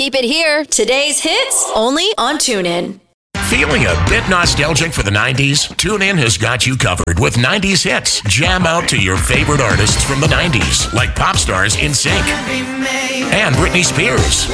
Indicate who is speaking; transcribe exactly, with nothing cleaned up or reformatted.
Speaker 1: keep it here. Today's hits, only on TuneIn.
Speaker 2: Feeling a bit nostalgic for the nineties? TuneIn has got you covered with nineties hits. Jam out to your favorite artists from the nineties, like pop stars N Sync and Britney Spears.